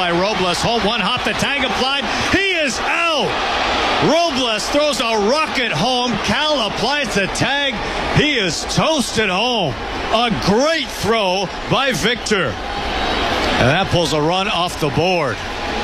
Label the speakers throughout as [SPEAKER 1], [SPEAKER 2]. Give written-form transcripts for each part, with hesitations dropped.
[SPEAKER 1] by Robles. Home one hop, the tag applied. He is out. Robles throws a rocket home. Cal applies the tag. He is toasted home. A great throw by Victor. And that pulls a run off the board.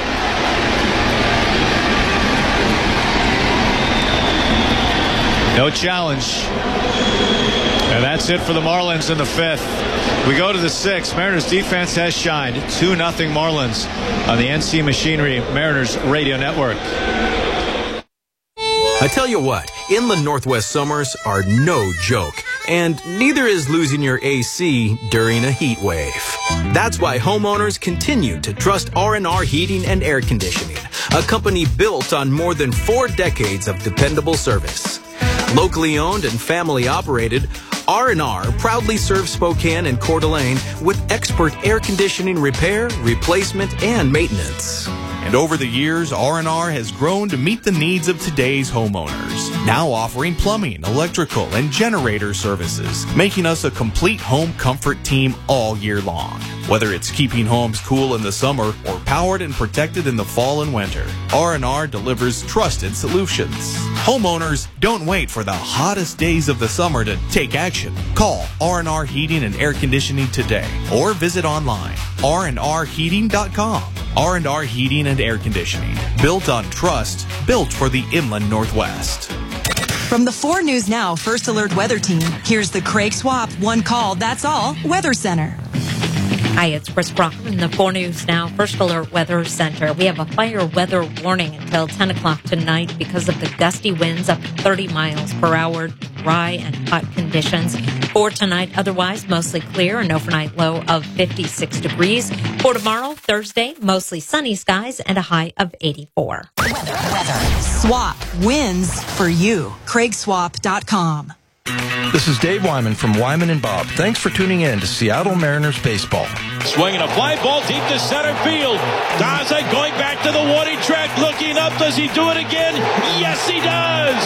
[SPEAKER 1] No challenge. And that's it for the Marlins in the fifth. We go to the sixth. Mariners defense has shined. 2-0 Marlins on the NC Machinery Mariners Radio Network.
[SPEAKER 2] I tell you what, inland Northwest summers are no joke, and neither is losing your AC during a heat wave. That's why homeowners continue to trust R&R Heating and Air Conditioning, a company built on more than 4 decades of dependable service. Locally owned and family operated, R&R proudly serves Spokane and Coeur d'Alene with expert air conditioning repair, replacement, and maintenance.
[SPEAKER 3] And over the years, R&R has grown to meet the needs of today's homeowners, now offering plumbing, electrical, and generator services, making us a complete home comfort team all year long. Whether it's keeping homes cool in the summer or powered and protected in the fall and winter, R&R delivers trusted solutions. Homeowners, don't wait for the hottest days of the summer to take action. Call R&R Heating and Air Conditioning today or visit online, rnrheating.com. R&R Heating and Air Conditioning. Built on trust, built for the inland Northwest.
[SPEAKER 4] From the 4 News Now First Alert Weather Team, here's the Craig Swap One Call, That's All Weather Center.
[SPEAKER 5] Hi, it's Chris Brock from the 4 News Now First Alert Weather Center. We have a fire weather warning until 10 o'clock tonight because of the gusty winds up to 30 miles per hour, dry and hot conditions. For tonight, otherwise mostly clear, an overnight low of 56 degrees. For tomorrow, Thursday, mostly sunny skies and a high of 84.
[SPEAKER 4] Weather. Swap wins for you. CraigSwap.com.
[SPEAKER 6] This is Dave Wyman from Wyman and Bob. Thanks for tuning in to Seattle Mariners baseball.
[SPEAKER 7] Swinging a fly ball deep to center field. Daza going back to the warning track, looking up. Does he do it again? Yes, he does.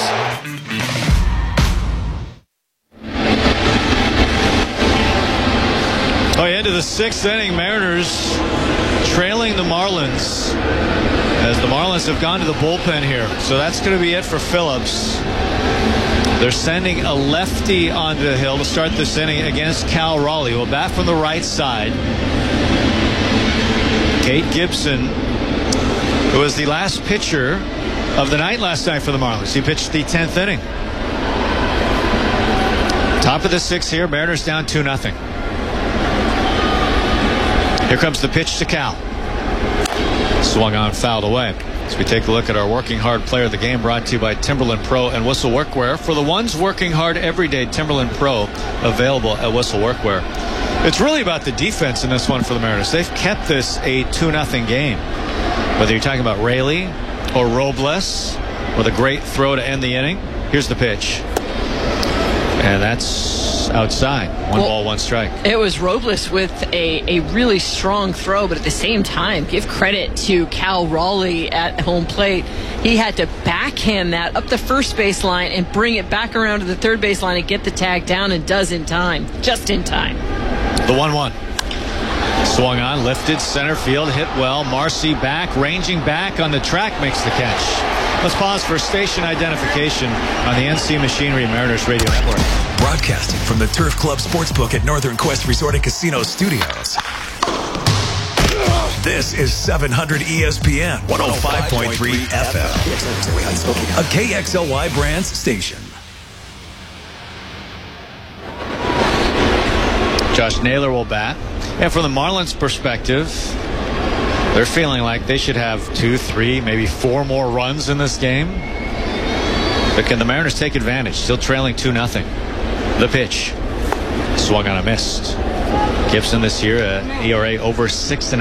[SPEAKER 1] Into the 6th inning, Mariners trailing the Marlins as the Marlins have gone to the bullpen here. So that's going to be it for Phillips. They're sending a lefty onto the hill to start this inning against Cal Raleigh. Well, bat from the right side. Kate Gibson, who was the last pitcher of the night last night for the Marlins. He pitched the 10th inning. Top of the 6th here. Mariners down 2-0. Here comes the pitch to Cal. Swung on, fouled away. As we take a look at our working hard player of the game, brought to you by Timberland Pro and Whistle Workwear. For the ones working hard every day, Timberland Pro available at Whistle Workwear. It's really about the defense in this one for the Mariners. They've kept this a 2-0 game. Whether you're talking about Raley or Robles with a great throw to end the inning. Here's the pitch. And that's outside. One ball, one strike.
[SPEAKER 8] It was Robles with a really strong throw, but at the same time, give credit to Cal Raleigh at home plate. He had to backhand that up the first baseline and bring it back around to the third baseline and get the tag down, and does in time. Just in time.
[SPEAKER 1] The 1-1. Swung on, lifted, center field, hit well. Marcy back, ranging back on the track, makes the catch. Let's pause for station identification on the NC Machinery Mariners Radio Network.
[SPEAKER 9] Broadcasting from the Turf Club Sportsbook at Northern Quest Resort and Casino Studios. This is 700 ESPN 105.3 FM. A KXLY Brands station.
[SPEAKER 1] Josh Naylor will bat. And from the Marlins' perspective, they're feeling like they should have 2, 3, maybe 4 more runs in this game. But can the Mariners take advantage? Still trailing 2-0. The pitch. Swung on a missed. Gibson this year, an ERA over 6.5.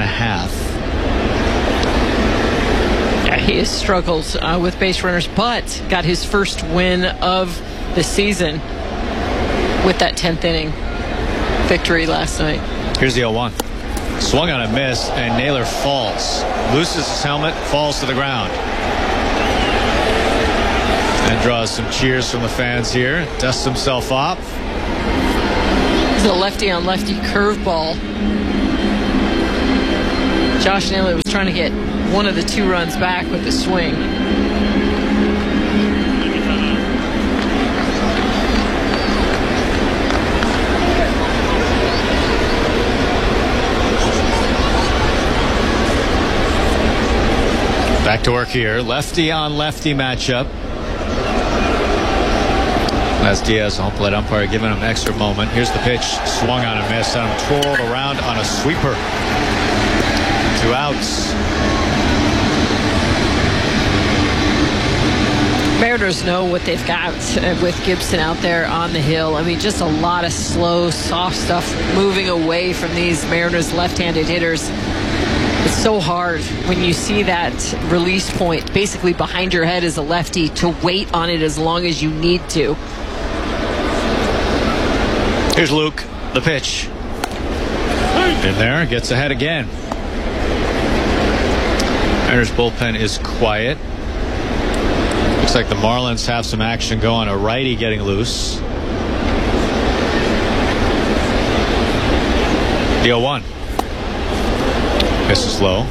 [SPEAKER 8] Yeah, he has struggled with base runners, but got his first win of the season with that 10th inning victory last night.
[SPEAKER 1] Here's the 0-1. Swung on a miss, and Naylor falls. Loses his helmet, falls to the ground. And draws some cheers from the fans here. Dusts himself off.
[SPEAKER 8] It's a lefty-on-lefty curveball. Josh Naylor was trying to get one of the 2 runs back with the swing.
[SPEAKER 1] Back to work here. Lefty on lefty matchup. As Diaz, home plate umpire, giving him an extra moment. Here's the pitch. Swung on and missed. On him, twirled around on a sweeper. 2 outs.
[SPEAKER 8] Mariners know what they've got with Gibson out there on the hill. I mean, just a lot of slow, soft stuff moving away from these Mariners left-handed hitters. It's so hard when you see that release point basically behind your head as a lefty to wait on it as long as you need to.
[SPEAKER 1] Here's Luke, the pitch. In there, gets ahead again. Mariners bullpen is quiet. Looks like the Marlins have some action going. A righty getting loose. The 0-1. Misses low.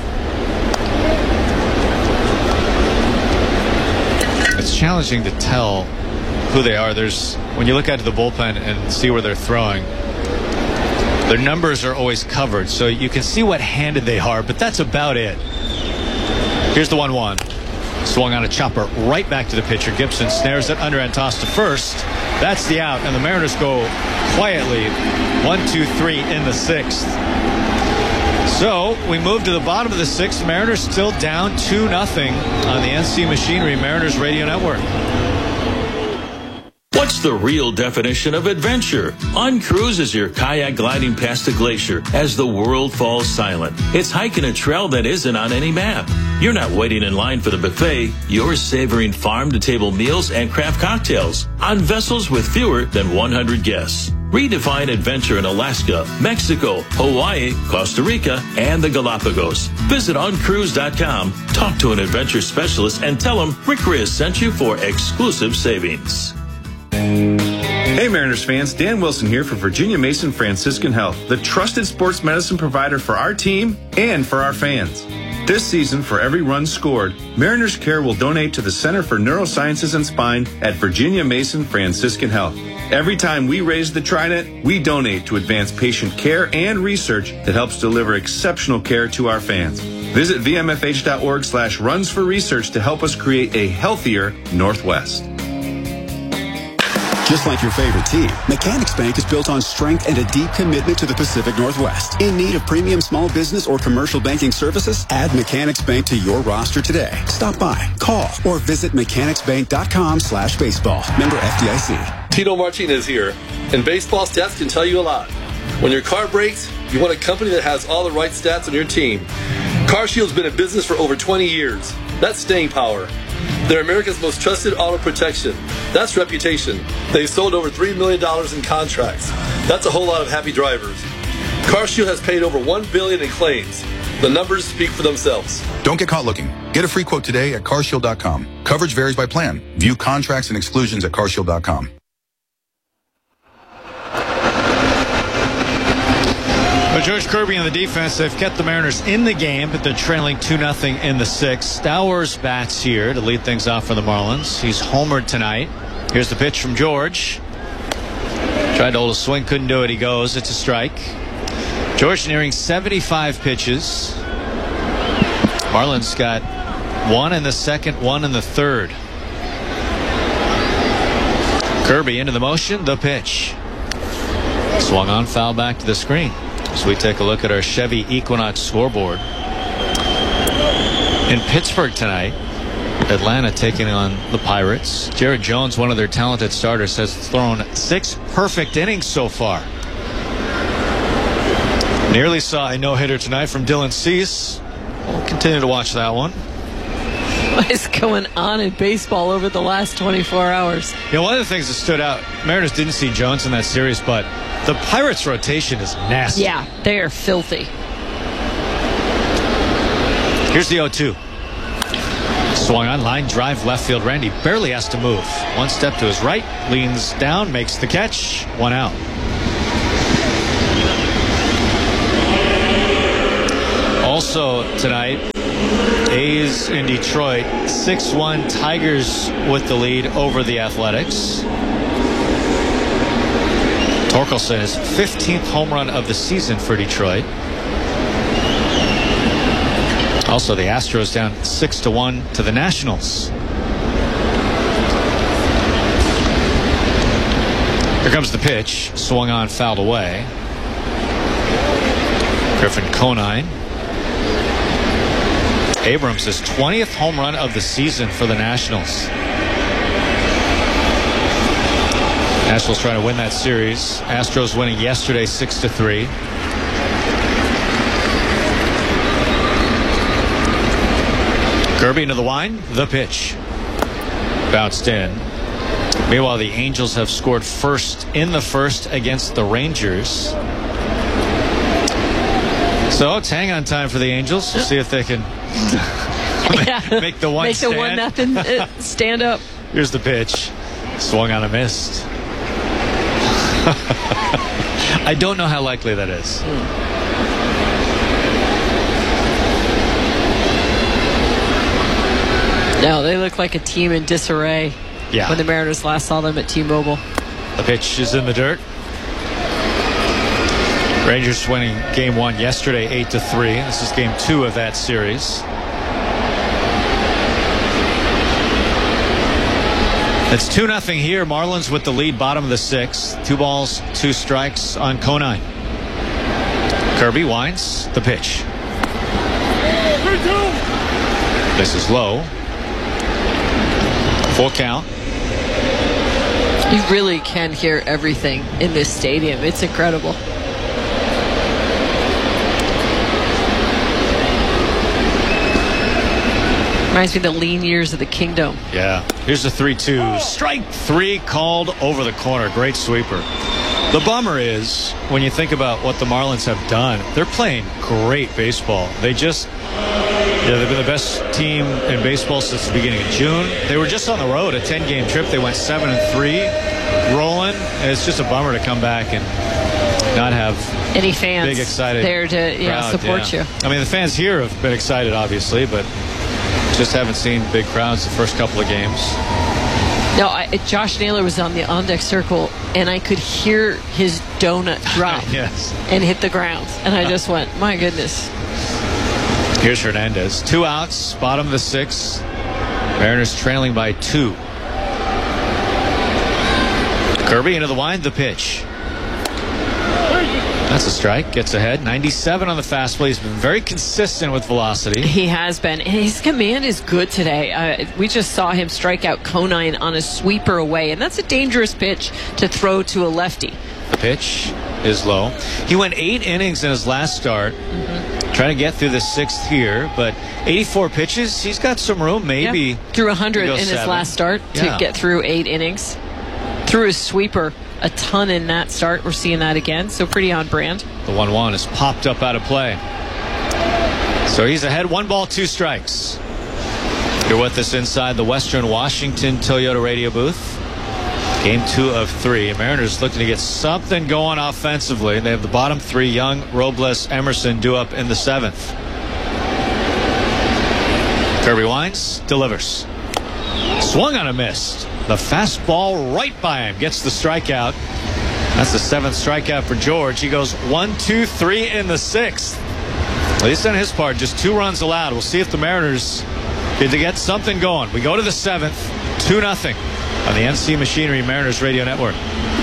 [SPEAKER 1] It's challenging to tell who they are. When you look out to the bullpen and see where they're throwing, their numbers are always covered, so you can see what handed they are, but that's about it. Here's the 1-1. Swung on a chopper right back to the pitcher. Gibson snares it under and tossed to first. That's the out, and the Mariners go quietly 1-2-3 in the 6th. So we move to the bottom of the 6th. Mariners still down 2-0 on the NC Machinery Mariners Radio Network.
[SPEAKER 7] What's the real definition of adventure? Uncruise is your kayak gliding past a glacier as the world falls silent. It's hiking a trail that isn't on any map. You're not waiting in line for the buffet. You're savoring farm-to-table meals and craft cocktails on vessels with fewer than 100 guests. Redefine adventure in Alaska, Mexico, Hawaii, Costa Rica, and the Galapagos. Visit uncruise.com, talk to an adventure specialist, and tell them Rick Riz sent you for exclusive savings.
[SPEAKER 10] Hey Mariners fans, Dan Wilson here for Virginia Mason Franciscan Health, the trusted sports medicine provider for our team and for our fans. This season, for every run scored, Mariners Care will donate to the Center for Neurosciences and Spine at Virginia Mason Franciscan Health. Every time we raise the TriNet, we donate to advance patient care and research that helps deliver exceptional care to our fans. Visit vmfh.org/runs for research to help us create a healthier Northwest.
[SPEAKER 11] Just like your favorite team, Mechanics Bank is built on strength and a deep commitment to the Pacific Northwest. In need of premium small business or commercial banking services? Add Mechanics Bank to your roster today. Stop by, call, or visit mechanicsbank.com/baseball. Member FDIC.
[SPEAKER 12] Tito Martinez here, and baseball stats can tell you a lot. When your car breaks, you want a company that has all the right stats on your team. CarShield's been in business for over 20 years. That's staying power. They're America's most trusted auto protection. That's reputation. They've sold over $3 million in contracts. That's a whole lot of happy drivers. CarShield has paid over $1 billion in claims. The numbers speak for themselves.
[SPEAKER 13] Don't get caught looking. Get a free quote today at carshield.com. Coverage varies by plan. View contracts and exclusions at carshield.com.
[SPEAKER 1] But George Kirby and the defense, they've kept the Mariners in the game, but they're trailing 2-0 in the 6th. Stowers bats here to lead things off for the Marlins. He's homered tonight. Here's the pitch from George. Tried to hold a swing, couldn't do it. He goes. It's a strike. George nearing 75 pitches. Marlins got 1 in the 2nd, 1 in the 3rd. Kirby into the motion, the pitch. Swung on, foul back to the screen. So we take a look at our Chevy Equinox scoreboard. In Pittsburgh tonight, Atlanta taking on the Pirates. Jared Jones, one of their talented starters, has thrown 6 perfect innings so far. Nearly saw a no-hitter tonight from Dylan Cease. We'll continue to watch that one.
[SPEAKER 8] What is going on in baseball over the last 24 hours?
[SPEAKER 1] You know, one of the things that stood out, Mariners didn't see Jones in that series, but the Pirates' rotation is nasty.
[SPEAKER 8] Yeah, they are filthy.
[SPEAKER 1] Here's the 0-2. Swung on, line drive, left field. Randy barely has to move. One step to his right, leans down, makes the catch. 1 out. Also tonight, A's in Detroit, 6-1. Tigers with the lead over the Athletics. Torkelson is 15th home run of the season for Detroit. Also, the Astros down 6-1 to the Nationals. Here comes the pitch. Swung on, fouled away. Griffin Conine. Abrams' 20th home run of the season for the Nationals. Nationals trying to win that series. Astros winning yesterday 6-3. Kirby into the line. The pitch. Bounced in. Meanwhile, the Angels have scored first in the first against the Rangers. So it's hang-on time for the Angels. We'll see if they can make the one stand.
[SPEAKER 8] Make the 1-0 stand up.
[SPEAKER 1] Here's the pitch. Swung on a missed. I don't know how likely that is.
[SPEAKER 8] No, they look like a team in disarray.
[SPEAKER 1] Yeah.
[SPEAKER 8] When the Mariners last saw them at T-Mobile.
[SPEAKER 1] The pitch is in the dirt. Rangers winning game 1 yesterday 8-3. This is game 2 of that series. It's 2-0 here. Marlins with the lead, bottom of the 6th. 2 balls, 2 strikes on Conine. Kirby winds the pitch. This is low. Full count.
[SPEAKER 8] You really can hear everything in this stadium. It's incredible. Reminds me of the lean years of the Kingdom.
[SPEAKER 1] Yeah. Here's the 3-2. Strike 3 called over the corner. Great sweeper. The bummer is, when you think about what the Marlins have done, they're playing great baseball. They've been the best team in baseball since the beginning of June. They were just on the road, a 10-game trip. They went 7-3, rolling. And it's just a bummer to come back and not have
[SPEAKER 8] any fans
[SPEAKER 1] big excited
[SPEAKER 8] there to crowd, support you.
[SPEAKER 1] I mean, the fans here have been excited, obviously, but just haven't seen big crowds the first couple of games.
[SPEAKER 8] No, Josh Naylor was on the on-deck circle, and I could hear his donut drop
[SPEAKER 1] yes.
[SPEAKER 8] and hit the ground. And I just went, my goodness.
[SPEAKER 1] Here's Hernandez. 2 outs, bottom of the 6th. Mariners trailing by 2. Kirby into the wind, the pitch. That's a strike. Gets ahead. 97 on the fastball. He's been very consistent with velocity.
[SPEAKER 8] He has been. His command is good today. We just saw him strike out Conine on a sweeper away, and that's a dangerous pitch to throw to a lefty.
[SPEAKER 1] The pitch is low. He went 8 innings in his last start. Trying to get through the 6th here, but 84 pitches. He's got some room, maybe.
[SPEAKER 8] Yeah. Threw 100 in his last start to get through 8 innings. Threw his sweeper a ton in that start. We're seeing that again, so pretty on brand.
[SPEAKER 1] The 1-1 is popped up out of play. So he's ahead, 1 ball, 2 strikes. You're with us inside the Western Washington Toyota radio booth. Game 2 of 3. Mariners looking to get something going offensively. They have the bottom 3, Young, Robles, Emerson, due up in the 7th. Kirby winds, delivers. Swung on a miss. The fastball right by him. Gets the strikeout. That's the 7th strikeout for George. He goes 1, 2, 3 in the 6th. At least on his part, just 2 runs allowed. We'll see if the Mariners get to get something going. We go to the 7th, 2-0 on the NC Machinery Mariners Radio Network.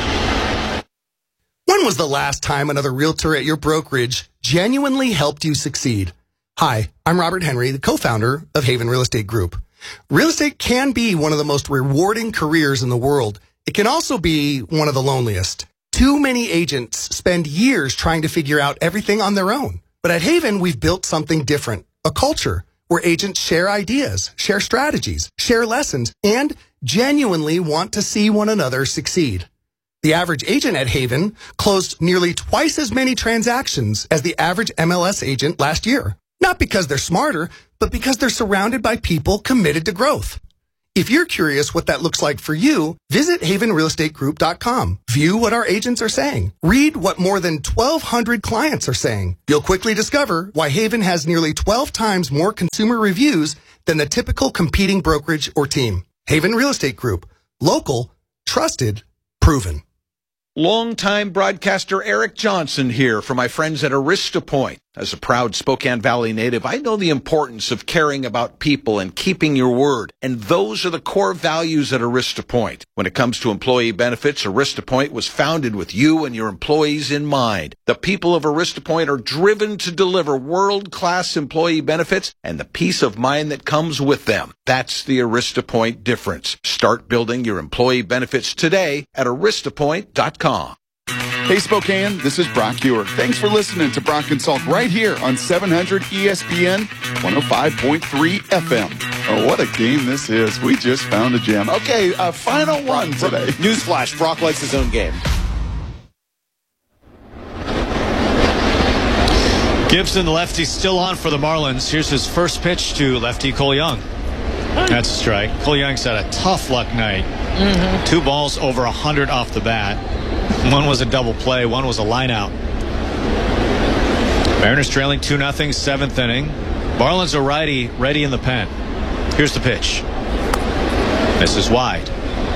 [SPEAKER 14] When was the last time another realtor at your brokerage genuinely helped you succeed? Hi, I'm Robert Henry, the co-founder of Haven Real Estate Group. Real estate can be one of the most rewarding careers in the world. It can also be one of the loneliest. Too many agents spend years trying to figure out everything on their own. But at Haven, we've built something different, a culture where agents share ideas, share strategies, share lessons, and genuinely want to see one another succeed. The average agent at Haven closed nearly twice as many transactions as the average MLS agent last year. Not because they're smarter, but because they're surrounded by people committed to growth. If you're curious what that looks like for you, visit havenrealestategroup.com. View what our agents are saying. Read what more than 1,200 clients are saying. You'll quickly discover why Haven has nearly 12 times more consumer reviews than the typical competing brokerage or team. Haven Real Estate Group. Local, trusted, proven.
[SPEAKER 15] Longtime broadcaster Eric Johnson here for my friends at Aristopoint. As a proud Spokane Valley native, I know the importance of caring about people and keeping your word. And those are the core values at Aristopoint. When it comes to employee benefits, Aristopoint was founded with you and your employees in mind. The people of Aristopoint are driven to deliver world-class employee benefits and the peace of mind that comes with them. That's the Aristopoint difference. Start building your employee benefits today at aristopoint.com.
[SPEAKER 16] Hey Spokane, this is Brock Hewer. Thanks for listening to Brock and Salk right here on 700 ESPN 105.3 FM. Oh, what a game this is. We just found a gem. Okay, final one today.
[SPEAKER 17] Newsflash, Brock likes his own game.
[SPEAKER 1] Gibson, the lefty, still on for the Marlins. Here's his first pitch to lefty Cole Young. That's a strike. Cole Young's had a tough luck night. 2 balls over 100 off the bat. One was a double play. One was a line out. Mariners trailing 2-0, 7th inning. Marlins are righty, ready in the pen. Here's the pitch. This is wide.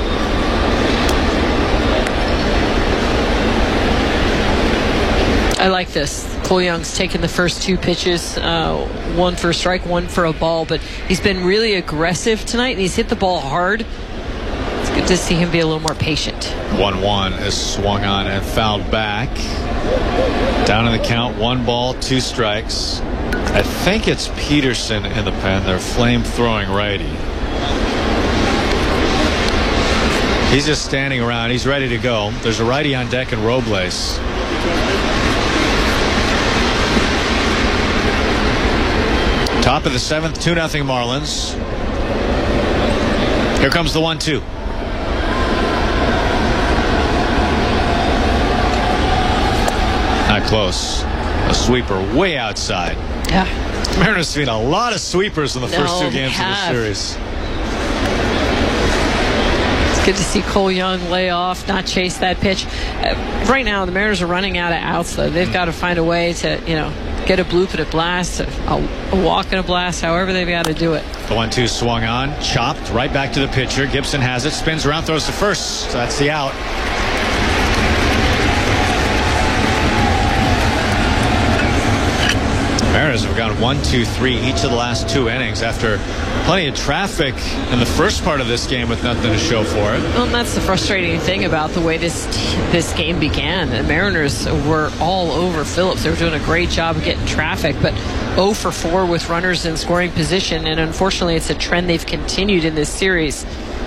[SPEAKER 8] I like this. Cole Young's taken the first 2 pitches, one for a strike, one for a ball, but he's been really aggressive tonight, and he's hit the ball hard. It's good to see him be a little more patient.
[SPEAKER 1] 1-1 is swung on and fouled back. Down in the count, 1 ball, 2 strikes. I think it's Peterson in the pen, their flame-throwing righty. He's just standing around. He's ready to go. There's a righty on deck in Robles. Top of the 7th, 2-0 Marlins. Here comes the 1-2. Not close. A sweeper way outside.
[SPEAKER 8] Yeah.
[SPEAKER 1] Mariners seen a lot of sweepers in the first 2 games of the series.
[SPEAKER 8] It's good to see Cole Young lay off, not chase that pitch. Right now, the Mariners are running out of outs, though. They've got to find a way to, get a bloop and a blast, a walk and a blast, however they've got to do it.
[SPEAKER 1] The 1-2 swung on, chopped, right back to the pitcher. Gibson has it, spins around, throws to first. So that's the out. Mariners have gone 1-2-3 each of the last 2 innings after plenty of traffic in the first part of this game with nothing to show for it.
[SPEAKER 8] Well, and that's the frustrating thing about the way this game began. The Mariners were all over Phillips. They were doing a great job of getting traffic, but 0 for 4 with runners in scoring position, and unfortunately it's a trend they've continued in this series.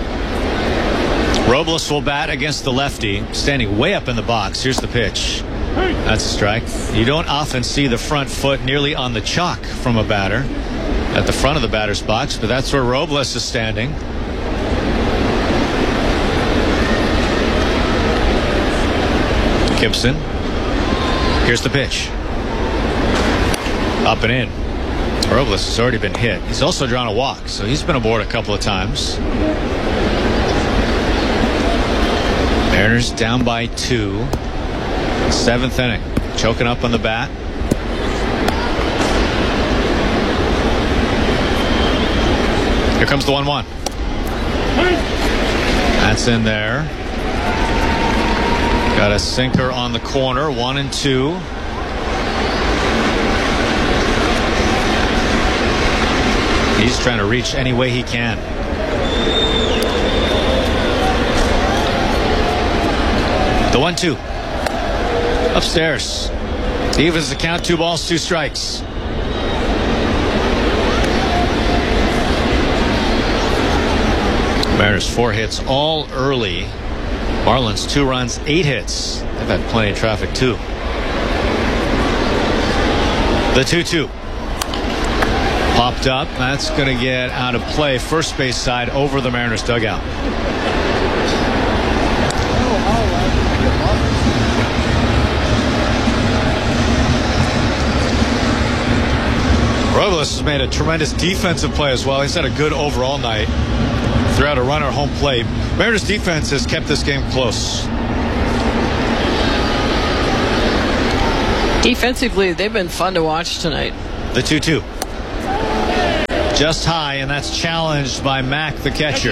[SPEAKER 1] Robles will bat against the lefty, standing way up in the box. Here's the pitch. That's a strike. You don't often see the front foot nearly on the chalk from a batter at the front of the batter's box, but that's where Robles is standing. Gibson. Here's the pitch. Up and in. Robles has already been hit. He's also drawn a walk, so he's been aboard a couple of times. Mariners down by 2. 7th inning. Choking up on the bat. Here comes the 1-1. That's in there. Got a sinker on the corner. 1-2. He's trying to reach any way he can. The 1-2. Upstairs. Evens the count, 2 balls, 2 strikes. Mariners 4 hits all early. Marlins 2 runs, 8 hits. They've had plenty of traffic too. The 2-2. Popped up. That's going to get out of play. First base side over the Mariners dugout. Robles has made a tremendous defensive play as well. He's had a good overall night. throughout a run or home plate. Mariners defense has kept this game close.
[SPEAKER 8] Defensively, they've been fun to watch tonight.
[SPEAKER 1] The 2-2. Just high, and that's challenged by Mack, the catcher.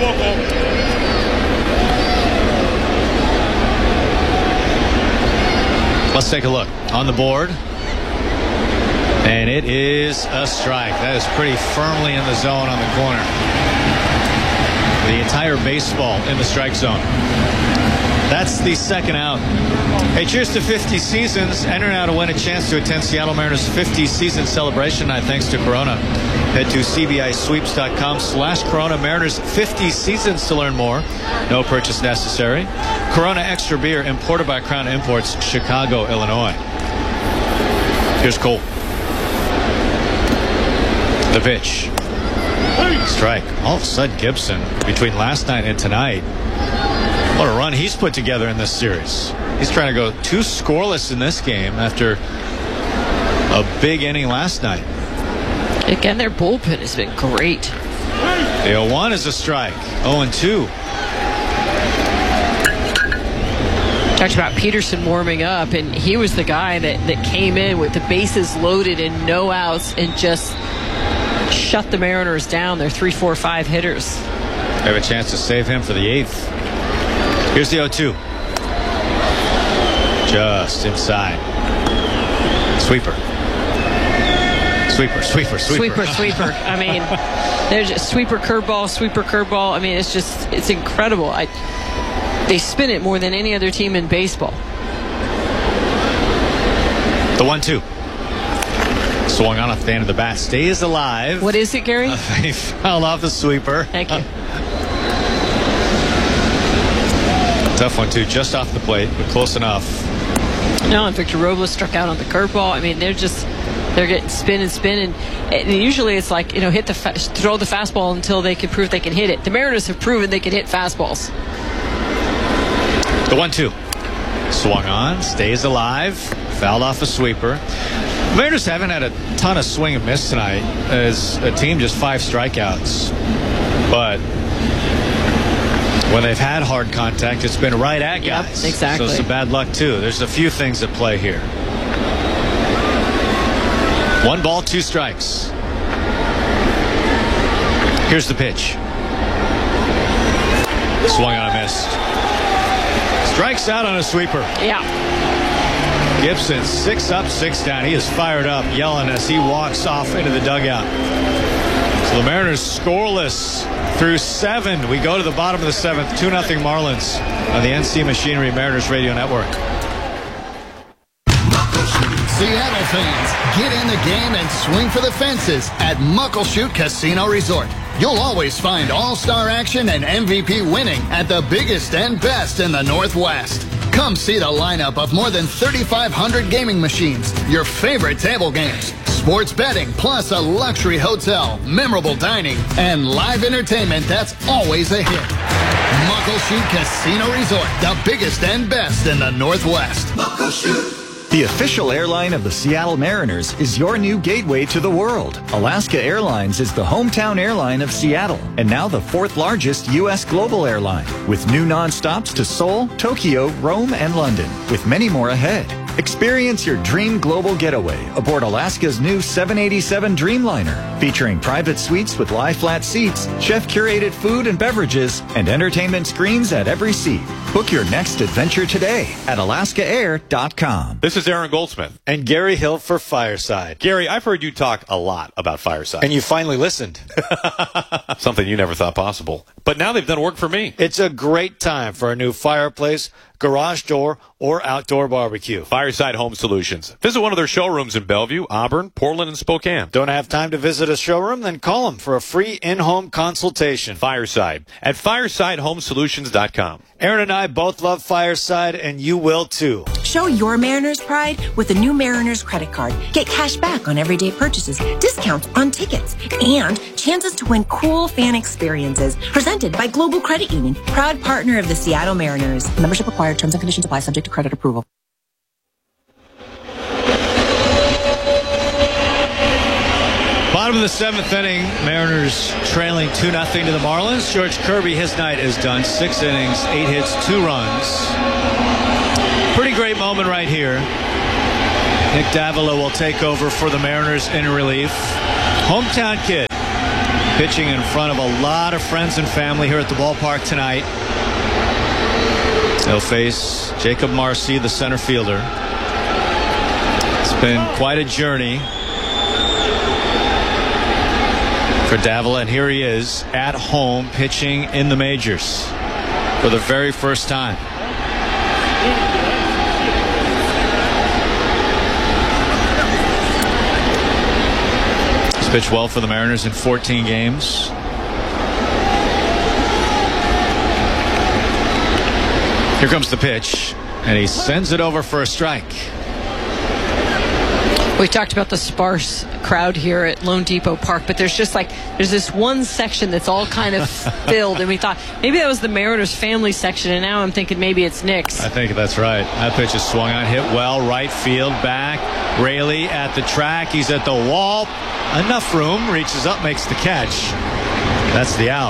[SPEAKER 1] Let's take a look on the board. And it is a strike. That is pretty firmly in the zone on the corner. The entire baseball in the strike zone. That's the second out. Hey, cheers to 50 seasons. Enter now to win a chance to attend Seattle Mariners 50 season celebration night thanks to Corona. Head to cbisweeps.com/Corona. Mariners 50 seasons to learn more. No purchase necessary. Corona Extra Beer, imported by Crown Imports, Chicago, Illinois. Here's Cole. The pitch. Strike. All of a sudden, Gibson, between last night and tonight, what a run he's put together in this series. He's trying to go 2 scoreless in this game after a big inning last night.
[SPEAKER 8] Again, their bullpen has been great.
[SPEAKER 1] The 0-1 is a strike. 0-2.
[SPEAKER 8] Talked about Peterson warming up, and he was the guy that came in with the bases loaded and no outs and just shut the Mariners down. They're 3-4-5 hitters.
[SPEAKER 1] They have a chance to save him for the 8th. Here's the 0-2. Just inside. Sweeper. Sweeper. I
[SPEAKER 8] mean, there's a sweeper curveball. I mean, it's incredible. They spin it more than any other team in baseball.
[SPEAKER 1] The 1-2. Swung on at the end of the bat. Stays alive.
[SPEAKER 8] What is it, Gary?
[SPEAKER 1] He fouled off the sweeper.
[SPEAKER 8] Thank you.
[SPEAKER 1] Tough one, too. Just off the plate, but close enough.
[SPEAKER 8] No, and Victor Robles struck out on the curveball. I mean, they're getting spin, and usually it's like, throw the fastball until they can prove they can hit it. The Mariners have proven they can hit fastballs.
[SPEAKER 1] The 1-2. Swung on, stays alive, fouled off a sweeper. The Mariners haven't had a ton of swing and miss tonight as a team, just 5 strikeouts. But when they've had hard contact, it's been right at guys.
[SPEAKER 8] Yep, exactly.
[SPEAKER 1] So it's a bad luck, too. There's a few things at play here. 1 ball, 2 strikes. Here's the pitch. Swung on a miss. Strikes out on a sweeper.
[SPEAKER 8] Yeah.
[SPEAKER 1] Gibson 6 up, 6 down. He is fired up, yelling as he walks off into the dugout. So the Mariners scoreless through 7. We go to the bottom of the 7th. 2-0 Marlins on the NC Machinery Mariners Radio Network.
[SPEAKER 18] Seattle fans, get in the game and swing for the fences at Muckleshoot Casino Resort. You'll always find all-star action and MVP winning at the biggest and best in the Northwest. Come see the lineup of more than 3,500 gaming machines, your favorite table games, sports betting, plus a luxury hotel, memorable dining, and live entertainment that's always a hit. Muckleshoot Casino Resort, the biggest and best in the Northwest. Muckleshoot.
[SPEAKER 19] The official airline of the Seattle Mariners is your new gateway to the world. Alaska Airlines is the hometown airline of Seattle and now the 4th largest U.S. global airline, with new nonstops to Seoul, Tokyo, Rome, and London, with many more ahead. Experience your dream global getaway aboard Alaska's new 787 Dreamliner, featuring private suites with lie-flat seats, chef-curated food and beverages, and entertainment screens at every seat. Book your next adventure today at alaskaair.com.
[SPEAKER 20] This is Aaron Goldsmith.
[SPEAKER 1] And Gary Hill for Fireside.
[SPEAKER 20] Gary, I've heard you talk a lot about Fireside.
[SPEAKER 1] And you finally listened.
[SPEAKER 20] Something you never thought possible. But now they've done work for me.
[SPEAKER 1] It's a great time for a new fireplace, garage door, or outdoor barbecue.
[SPEAKER 20] Fireside Home Solutions. Visit one of their showrooms in Bellevue, Auburn, Portland, and Spokane.
[SPEAKER 1] Don't have time to visit a showroom? Then call them for a free in-home consultation.
[SPEAKER 20] Fireside at firesidehomesolutions.com.
[SPEAKER 1] Aaron and I both love Fireside, and you will too.
[SPEAKER 21] Show your Mariners pride with the new Mariners credit card. Get cash back on everyday purchases, discounts on tickets, and chances to win cool fan experiences. Presented by Global Credit Union, proud partner of the Seattle Mariners. Membership required. Terms and conditions apply, subject to credit approval.
[SPEAKER 1] Bottom of the 7th inning, Mariners trailing 2-0 to the Marlins. George Kirby, his night is done. 6 innings, 8 hits, 2 runs. Pretty great moment right here. Nick Davila will take over for the Mariners in relief. Hometown kid pitching in front of a lot of friends and family here at the ballpark tonight. He'll face Jacob Marcy, the center fielder. It's been quite a journey for Davila, and here he is at home pitching in the majors for the very first time. He's pitched well for the Mariners in 14 games. Here comes the pitch, and he sends it over for a strike.
[SPEAKER 8] We talked about the sparse crowd here at Lone Depot Park, but there's this one section that's all kind of filled, and we thought maybe that was the Mariners family section, and now I'm thinking maybe it's Nick's.
[SPEAKER 1] I think that's right. That pitch is swung on, hit well, right field, back. Raley at the track. He's at the wall. Enough room, reaches up, makes the catch. That's the out.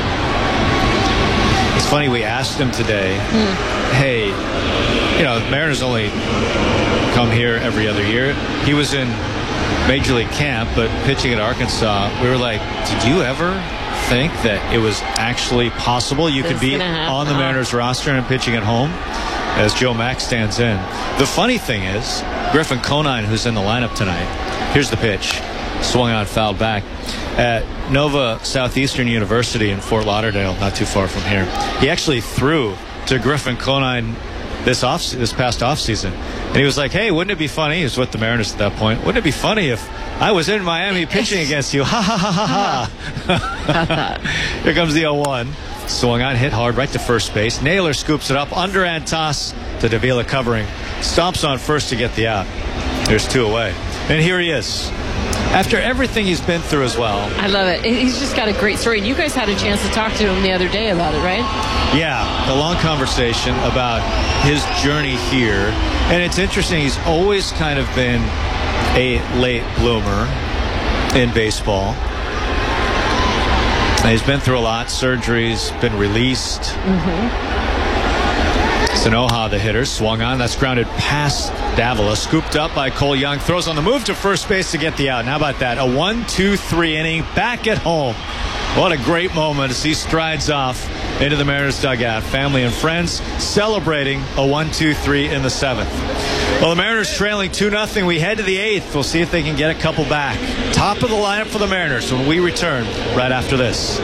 [SPEAKER 1] It's funny, we asked him today, hey, the Mariners only come here every other year. He was in Major League camp, but pitching at Arkansas, we were like, did you ever think that it was actually possible you could be on the Mariners roster and pitching at home? As Joe Mack stands in. The funny thing is, Griffin Conine, who's in the lineup tonight, here's the pitch. Swung on, fouled back. At Nova Southeastern University in Fort Lauderdale, not too far from here, he actually threw to Griffin Conine this past offseason. And he was like, hey, wouldn't it be funny? He was with the Mariners at that point. Wouldn't it be funny if I was in Miami pitching against you? Ha, ha, ha, ha, ha. Here comes the 0-1. Swung on, hit hard right to first base. Naylor scoops it up under Antas to Davila covering. Stomps on first to get the out. There's 2 away. And here he is. After everything he's been through as well.
[SPEAKER 8] I love it. He's just got a great story. And you guys had a chance to talk to him the other day about it, right?
[SPEAKER 1] Yeah, a long conversation about his journey here. And it's interesting, he's always kind of been a late bloomer in baseball. And he's been through a lot, surgeries, been released. Sanoha, the hitter, swung on. That's grounded past Davila. Scooped up by Cole Young. Throws on the move to first base to get the out. And how about that? A 1-2-3 inning back at home. What a great moment as he strides off into the Mariners dugout. Family and friends celebrating a 1-2-3 in the 7th. Well, the Mariners trailing 2-0. We head to the 8th. We'll see if they can get a couple back. Top of the lineup for the Mariners when we return right after this.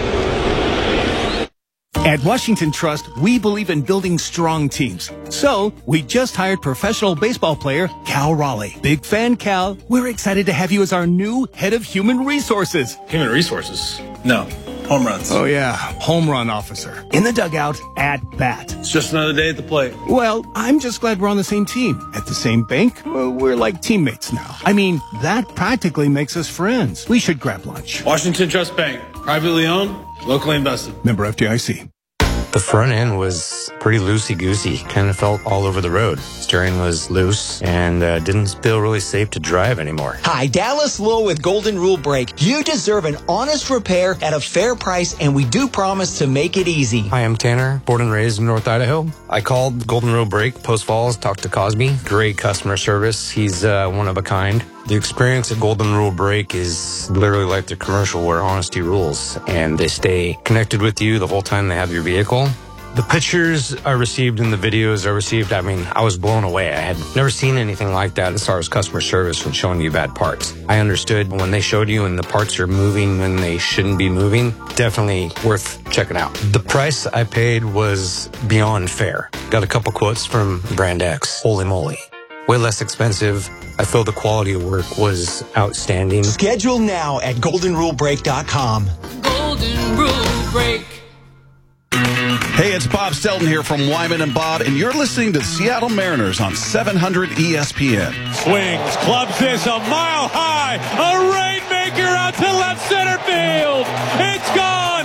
[SPEAKER 2] At Washington Trust, we believe in building strong teams. So, we just hired professional baseball player Cal Raleigh. Big fan, Cal. We're excited to have you as our new head of human resources.
[SPEAKER 22] Human resources? No. Home runs.
[SPEAKER 2] Oh, yeah. Home run officer. In the dugout, at bat.
[SPEAKER 22] It's just another day at the plate.
[SPEAKER 2] Well, I'm just glad we're on the same team. At the same bank, we're like teammates now. I mean, that practically makes us friends. We should grab lunch.
[SPEAKER 22] Washington Trust Bank. Privately owned, locally invested.
[SPEAKER 2] Member FDIC.
[SPEAKER 23] The front end was pretty loosey-goosey. Kind of felt all over the road. Steering was loose and didn't feel really safe to drive anymore.
[SPEAKER 24] Hi, Dallas Lowe with Golden Rule Brake. You deserve an honest repair at a fair price, and we do promise to make it easy.
[SPEAKER 23] Hi, I'm Tanner, born and raised in North Idaho. I called Golden Rule Brake, Post Falls, talked to Cosby. Great customer service. He's one of a kind. The experience at Golden Rule Brake is literally like the commercial where honesty rules, and they stay connected with you the whole time they have your vehicle. The pictures I received and the videos I received, I mean, I was blown away. I had never seen anything like that as far as customer service when showing you bad parts. I understood when they showed you and the parts are moving when they shouldn't be moving, definitely worth checking out. The price I paid was beyond fair. Got a couple quotes from Brand X. Holy moly. Way less expensive. I feel the quality of work was outstanding.
[SPEAKER 24] Schedule now at goldenrulebrake.com.
[SPEAKER 25] Golden Rule Brake.
[SPEAKER 16] Hey, it's Bob Stelton here from Wyman and Bob, and you're listening to the Seattle Mariners on 700 ESPN.
[SPEAKER 26] Swings, clubs this a mile high, a rainmaker out to left center field. It's gone.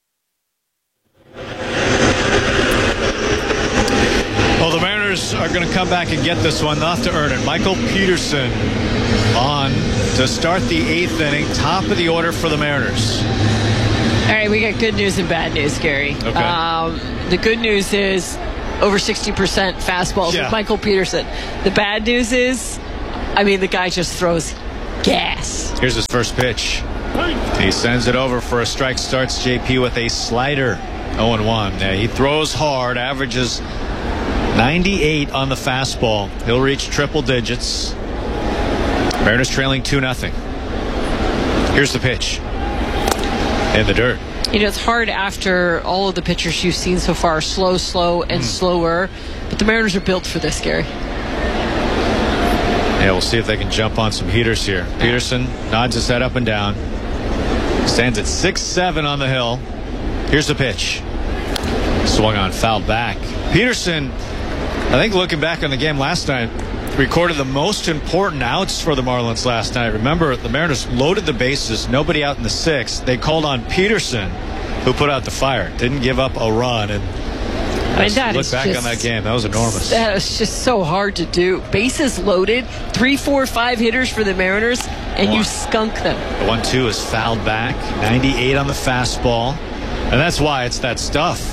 [SPEAKER 1] Well, the Mariners are going to come back and get this one. They'll have to earn it. Michael Peterson on to start the 8th inning. Top of the order for the Mariners.
[SPEAKER 8] All right, we got good news and bad news, Gary.
[SPEAKER 1] Okay.
[SPEAKER 8] The good news is over 60% fastballs with Michael Peterson. The bad news is, the guy just throws gas.
[SPEAKER 1] Here's his first pitch. He sends it over for a strike. Starts JP with a slider. 0-1. Yeah, he throws hard, averages 98 on the fastball. He'll reach triple digits. Mariners trailing 2-0. Here's the pitch. In the dirt.
[SPEAKER 8] It's hard after all of the pitchers you've seen so far. Slow, and slower. But the Mariners are built for this, Gary.
[SPEAKER 1] Yeah, we'll see if they can jump on some heaters here. Peterson nods his head up and down. Stands at 6-7 on the hill. Here's the pitch. Swung on, fouled back. Peterson, I think looking back on the game last night, recorded the most important outs for the Marlins last night. Remember, the Mariners loaded the bases, nobody out in the 6th. They called on Peterson, who put out the fire. Didn't give up a run. And look back on that game. That was enormous.
[SPEAKER 8] That was just so hard to do. Bases loaded, 3, 4, 5 hitters for the Mariners, and you skunk them.
[SPEAKER 1] The 1-2 is fouled back. 98 on the fastball. And that's why it's that stuff.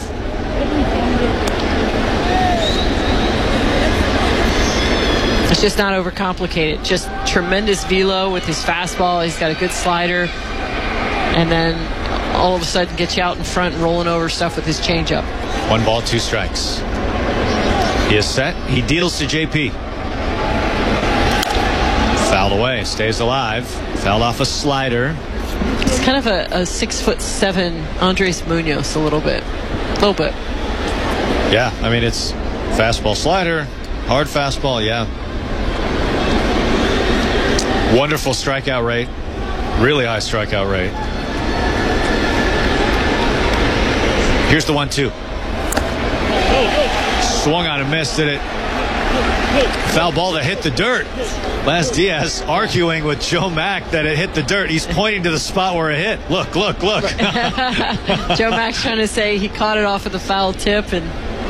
[SPEAKER 8] It's just not overcomplicated. Just tremendous velo with his fastball. He's got a good slider. And then all of a sudden gets you out in front and rolling over stuff with his changeup.
[SPEAKER 1] 1 ball, 2 strikes. He is set. He deals to JP. Fouled away. Stays alive. Fouled off a slider.
[SPEAKER 8] It's kind of a 6'7" Andres Munoz a little bit.
[SPEAKER 1] Yeah, it's fastball, slider, hard fastball, yeah. Wonderful strikeout rate. Really high strikeout rate. Here's the 1-2. Swung on and missed, did it? Foul ball that hit the dirt. Laz Diaz arguing with Joe Mack that it hit the dirt. He's pointing to the spot where it hit. Look.
[SPEAKER 8] Joe Mack's trying to say he caught it off of the foul tip, and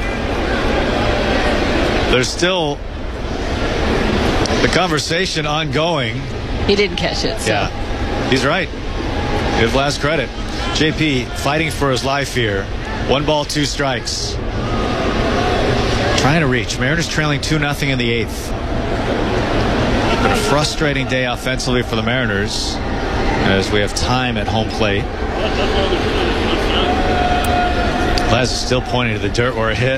[SPEAKER 1] there's still the conversation ongoing.
[SPEAKER 8] He didn't catch it. So.
[SPEAKER 1] Yeah, he's right. Give Laz credit. JP fighting for his life here. 1 ball, 2 strikes. Trying to reach. Mariners trailing 2-0 in the 8th. Been a frustrating day offensively for the Mariners as we have time at home plate. Laz is still pointing to the dirt where it hit.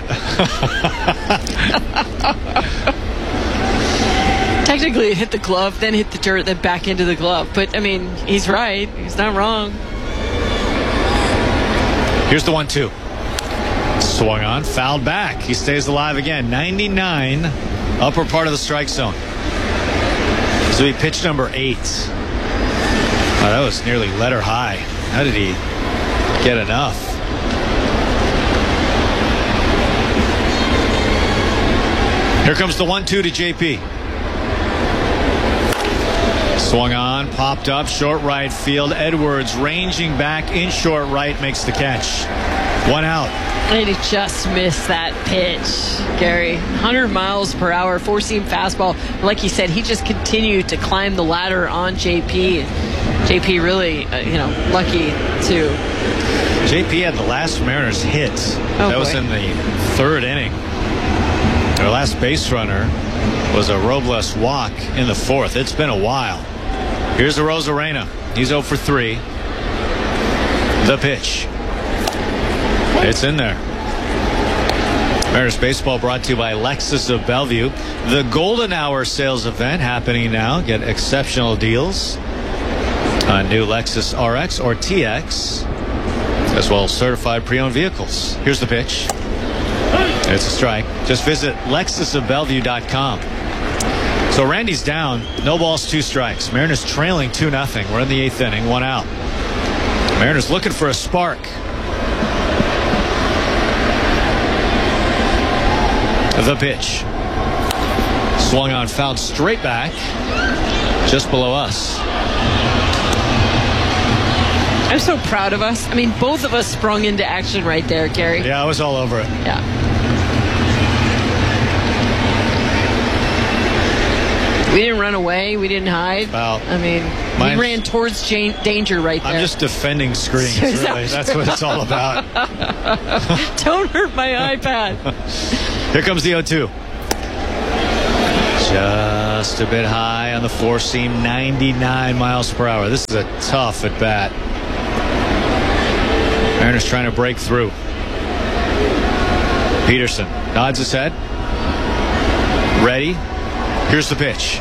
[SPEAKER 8] Technically it hit the glove, then hit the dirt, then back into the glove. But he's right. He's not wrong.
[SPEAKER 1] Here's the 1-2. Swung on, fouled back. He stays alive again. 99, upper part of the strike zone. So he pitched number 8. Oh, that was nearly letter high. How did he get enough? Here comes the 1-2 to JP. Swung on, popped up, short right field. Edwards ranging back in short right, makes the catch. 1 out.
[SPEAKER 8] And he just missed that pitch, Gary. 100 miles per hour, 4-seam fastball. Like you said, he just continued to climb the ladder on JP. JP really, lucky too.
[SPEAKER 1] JP had the last Mariners hit. That was in the 3rd inning. Their last base runner was a Robles walk in the 4th. It's been a while. Here's the Rosarena. He's 0 for 3. The pitch. It's in there. Mariners baseball brought to you by Lexus of Bellevue. The Golden Hour sales event happening now. Get exceptional deals on new Lexus RX or TX, as well as certified pre-owned vehicles. Here's the pitch. It's a strike. Just visit LexusofBellevue.com. So Randy's down. No balls, 2 strikes. Mariners trailing 2-0. We're in the 8th inning. 1 out. Mariners looking for a spark. The pitch. Swung on, fouled straight back. Just below us.
[SPEAKER 8] I'm so proud of us. Both of us sprung into action right there, Gary.
[SPEAKER 1] Yeah, I was all over it.
[SPEAKER 8] Yeah. We didn't run away. We didn't hide.
[SPEAKER 1] Well,
[SPEAKER 8] I mean, we ran towards danger right there.
[SPEAKER 1] I'm just defending screens, really. That's what it's all about.
[SPEAKER 8] Don't hurt my iPad.
[SPEAKER 1] Here comes the 0-2. Just a bit high on the four seam, 99 miles per hour. This is a tough at bat. Mariners trying to break through. Peterson nods his head. Ready. Here's the pitch.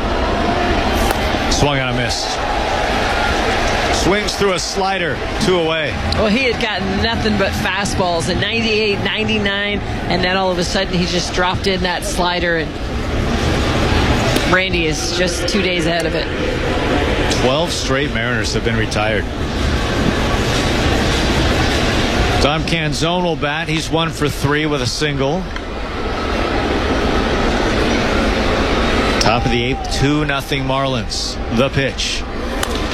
[SPEAKER 1] Swung on a miss. Swings through a slider, 2 away.
[SPEAKER 8] Well, he had gotten nothing but fastballs at 98, 99, and then all of a sudden he just dropped in that slider, and Randy is just 2 days ahead of it.
[SPEAKER 1] 12 straight Mariners have been retired. Tom Canzone will bat. He's 1 for 3 with a single. Top of the 8th, 2-0 Marlins. The pitch.